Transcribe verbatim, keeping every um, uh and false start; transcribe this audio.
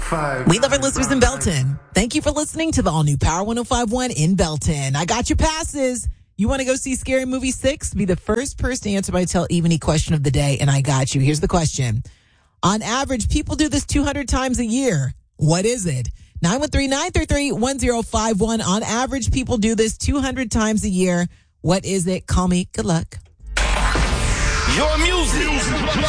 five. We love our listeners in Belton. Thank you for listening to the all-new Power one oh five one in Belton. I got your passes. You want to go see Scary Movie six? Be the first person to answer my Tell Ebony question of the day, and I got you. Here's the question. On average, people do this two hundred times a year. What is it? nine one three, nine three three, one oh five one. On average, people do this two hundred times a year. What is it? Call me. Good luck. Your music.